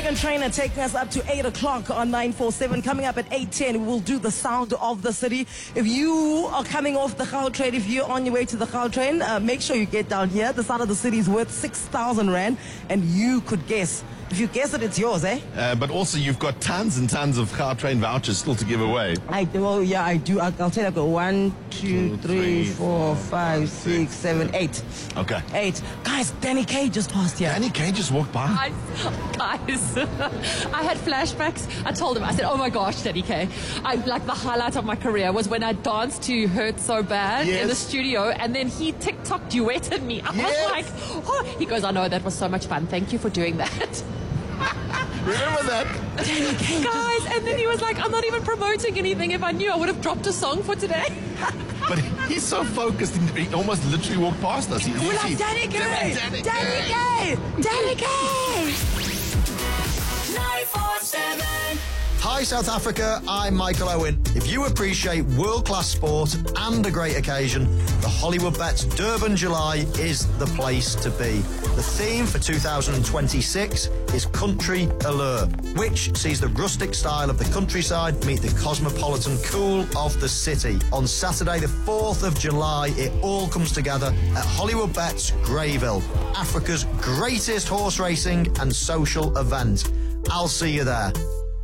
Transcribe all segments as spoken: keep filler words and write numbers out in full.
Meghan Trainor taking us up to eight o'clock on nine four seven. Coming up at eight ten, we will do the sound of the city. If you are coming off the Gautrain, if you're on your way to the Gautrain, uh, make sure you get down here. The sound of the city is worth six thousand rand, and you could guess. If you guess it, it's yours, eh? Uh, but also, you've got tons and tons of Gautrain vouchers still to give away. I do. Oh, yeah, I do. I'll, I'll tell you, I've got one, two, three, four, five, six, seven, eight. Okay. Eight. Guys, Danny Kaye just passed here. Danny Kaye just walked by. I, guys, I had flashbacks. I told him, I said, oh my gosh, Danny Kaye. I, like, the highlight of my career was when I danced to Hurt So Bad yes. in the studio, and then he TikTok duetted me. I yes. was like, oh. He goes, I know, that was so much fun. Thank you for doing that. Remember that? Guys, and then he was like, I'm not even promoting anything. If I knew, I would have dropped a song for today. But he's so focused, he almost literally walked past us. He, we love Danny Kaye! Danny Kaye! Danny Kaye! nine four seven. Hi South Africa, I'm Michael Owen. If you appreciate world-class sport and a great occasion, the Hollywood Bets Durban July is the place to be. The theme for two thousand twenty-six is Country Allure, which sees the rustic style of the countryside meet the cosmopolitan cool of the city. On Saturday the fourth of July, it all comes together at Hollywood Bets Greyville, Africa's greatest horse racing and social event. I'll see you there.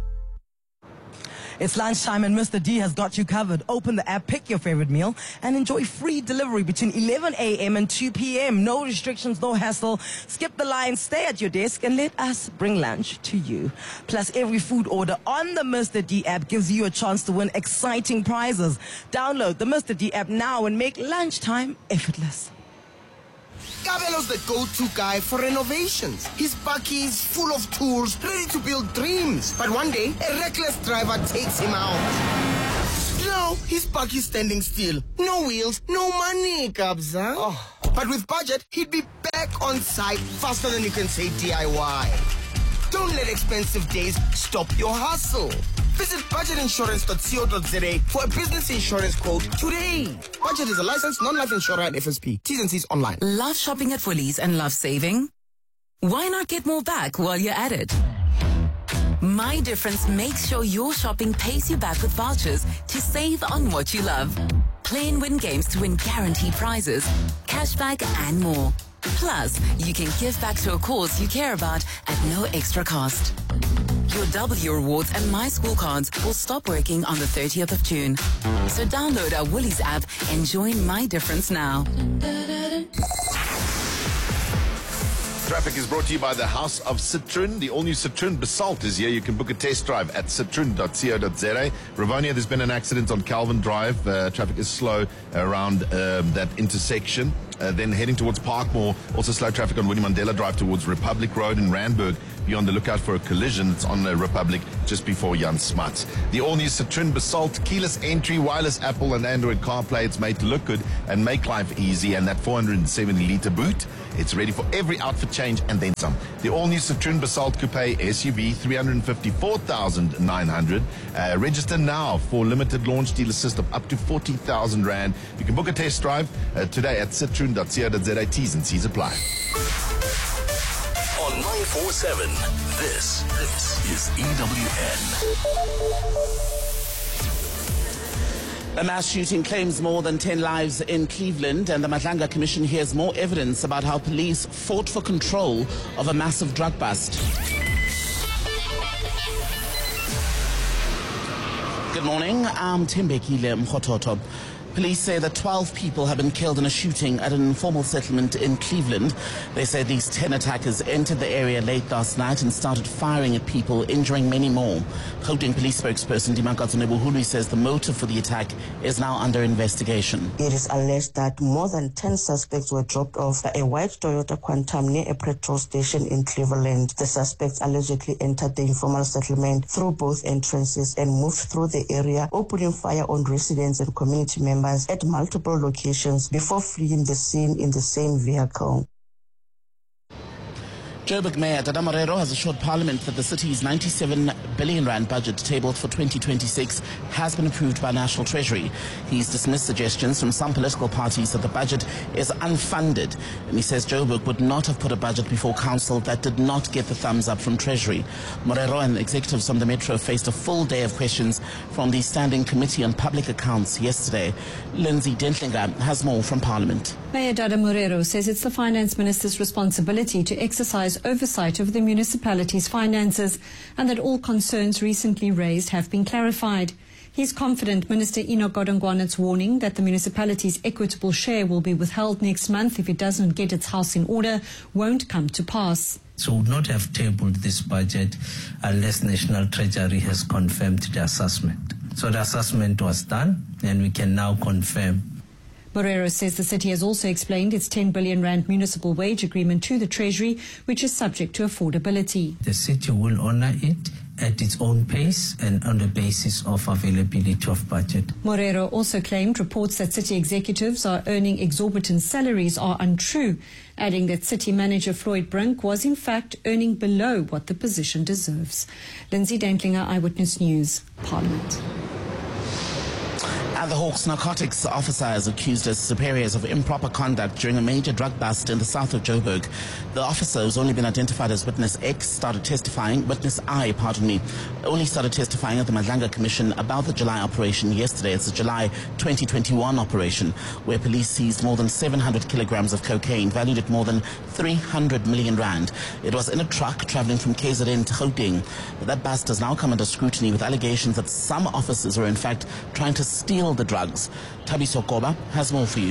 It's lunchtime and Mister D has got you covered. Open the app, pick your favorite meal, and enjoy free delivery between eleven a.m. and two p.m. No restrictions, no hassle. Skip the line, stay at your desk, and let us bring lunch to you. Plus, every food order on the Mister D app gives you a chance to win exciting prizes. Download the Mister D app now and make lunchtime effortless. Kabelo's the go-to guy for renovations. His bakkie is full of tools, ready to build dreams. But one day, a reckless driver takes him out. Now, his bakkie standing still. No wheels, no money, Kabza. Oh. But with budget, he'd be back on site faster than you can say D I Y. Don't let expensive days stop your hustle. Visit budget insurance dot co dot za for a business insurance quote today. Budget is a licensed non-life insurer at F S P. T's and C's online. Love shopping at Woolies and love saving? Why not get more back while you're at it? My Difference makes sure your shopping pays you back with vouchers to save on what you love. Play and win games to win guaranteed prizes, cashback and more. Plus, you can give back to a cause you care about at no extra cost. Your W rewards and My School cards will stop working on the thirtieth of June. So download our Woolies app and join My Difference now. Traffic is brought to you by the House of Citroen. The all-new Citroen Basalt is here. You can book a test drive at citroen dot co dot za. Ravonia, there's been an accident on Calvin Drive. Uh, traffic is slow around um, that intersection. Uh, then heading towards Parkmore, also slow traffic on Winnie Mandela Drive towards Republic Road in Randburg. Be on the lookout for a collision. It's on the Republic just before Jan Smuts. The all-new Citroen Basalt, keyless entry, wireless Apple and Android CarPlay. It's made to look good and make life easy. And that four hundred seventy litre boot, it's ready for every outfit change and then some. The all-new Citroen Basalt Coupe S U V, three hundred fifty-four thousand nine hundred. Uh, register now for limited launch deal assist of up to forty thousand rand. You can book a test drive uh, today at citroen dot co dot za. T's and C's apply. On nine four seven, this, this is E W N. A mass shooting claims more than ten lives in Cleveland, and the Madlanga Commission hears more evidence about how police fought for control of a massive drug bust. Good morning, I'm Tembekile Mkhototo. Police say that twelve people have been killed in a shooting at an informal settlement in Cleveland. They say these ten attackers entered the area late last night and started firing at people, injuring many more. Gauteng police spokesperson Dimakatso Nebuhulu says the motive for the attack is now under investigation. It is alleged that more than ten suspects were dropped off a white Toyota Quantum near a petrol station in Cleveland. The suspects allegedly entered the informal settlement through both entrances and moved through the area, opening fire on residents and community members at multiple locations before fleeing the scene in the same vehicle. Joburg Mayor Dada Morero has assured Parliament that the city's ninety-seven billion rand budget tabled for twenty twenty-six has been approved by National Treasury. He's dismissed suggestions from some political parties that the budget is unfunded, and he says Joburg would not have put a budget before council that did not get the thumbs up from Treasury. Morero and executives from the Metro faced a full day of questions from the Standing Committee on Public Accounts yesterday. Lindsay Dentlinger has more from Parliament. Mayor Dada Morero says it's the Finance Minister's responsibility to exercise oversight of the municipality's finances and that all concerns recently raised have been clarified. He's confident Minister Enoch Godongwanat's warning that the municipality's equitable share will be withheld next month if it doesn't get its house in order won't come to pass. So we would not have tabled this budget unless National Treasury has confirmed the assessment. So the assessment was done and we can now confirm. Morero says the city has also explained its ten billion rand municipal wage agreement to the Treasury, which is subject to affordability. The city will honour it at its own pace and on the basis of availability of budget. Morero also claimed reports that city executives are earning exorbitant salaries are untrue, adding that city manager Floyd Brink was in fact earning below what the position deserves. Lindsay Dentlinger, Eyewitness News, Parliament. And the Hawks narcotics officer is accused as superiors of improper conduct during a major drug bust in the south of Joburg. The officer, who's only been identified as Witness X, started testifying, Witness I, pardon me, only started testifying at the Madlanga Commission about the July operation yesterday. It's the July twenty twenty-one operation, where police seized more than seven hundred kilograms of cocaine, valued at more than three hundred million rand. It was in a truck traveling from K Z N to Gauteng. That bust has now come under scrutiny with allegations that some officers were in fact trying to steal the drugs. Thabiso Koba has more for you.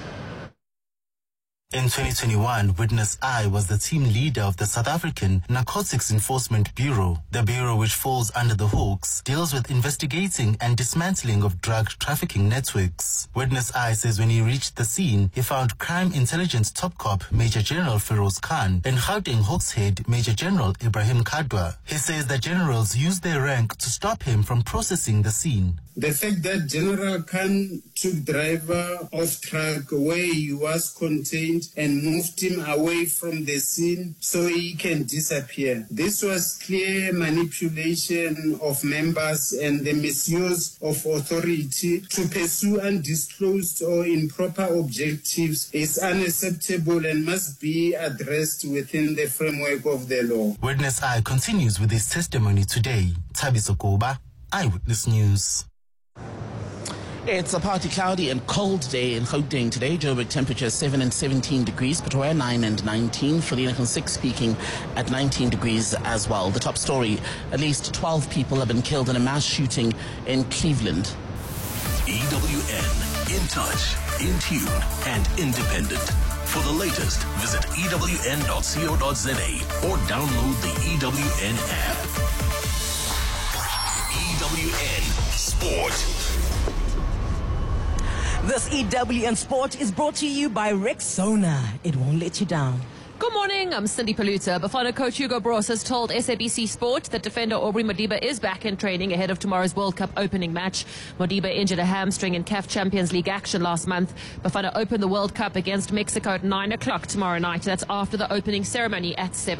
In twenty twenty-one, Witness I was the team leader of the South African Narcotics Enforcement Bureau. The bureau, which falls under the Hawks, deals with investigating and dismantling of drug trafficking networks. Witness I says when he reached the scene, he found Crime Intelligence Top Cop Major General Feroz Khan and Gauteng Hawks Head Major General Ibrahim Kadwa. He says the generals used their rank to stop him from processing the scene. The fact that General Khan took driver off track where he was contained and moved him away from the scene so he can disappear. This was clear manipulation of members and the misuse of authority to pursue undisclosed or improper objectives is unacceptable and must be addressed within the framework of the law. Witness I continues with his testimony today. Thabiso Koba, Eyewitness News. It's a partly cloudy and cold day in Gauteng today. Joburg temperature seven and seventeen degrees, Pretoria nine and nineteen, Vereeniging six peaking at nineteen degrees as well. The top story, at least twelve people have been killed in a mass shooting in Cleveland. E W N, in touch, in tune and independent. For the latest, visit E W N dot co dot za or download the E W N app. E W N Sport. This E W N Sport is brought to you by Rexona. It won't let you down. Good morning, I'm Cindy Paluta. Bafana coach Hugo Bros has told S A B C Sport that defender Aubrey Modiba is back in training ahead of tomorrow's World Cup opening match. Modiba injured a hamstring in C A F Champions League action last month. Bafana open the World Cup against Mexico at nine o'clock tomorrow night. That's after the opening ceremony at seven.